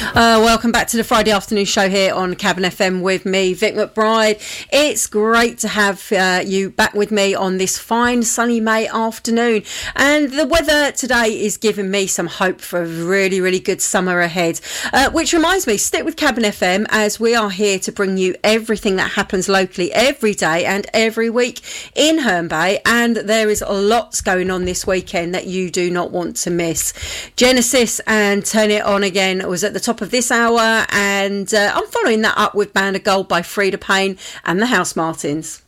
Welcome back to the Friday afternoon show here on Cabin FM with me, Vic McBride. It's great to have you back with me on this fine sunny May afternoon, and the weather today is giving me some hope for a really, really good summer ahead, which reminds me, stick with Cabin FM as we are here to bring you everything that happens locally every day and every week in Herne Bay, and there is lots going on this weekend that you do not want to miss. Genesis and Turn It On Again was at the top of this hour, and I'm following that up with Band of Gold by Frida Payne and the Housemartins.